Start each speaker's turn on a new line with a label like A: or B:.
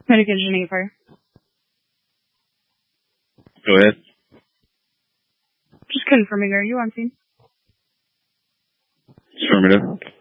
A: Medication 8 fire.
B: Go ahead.
A: Just confirming, are you on scene?
B: Affirmative.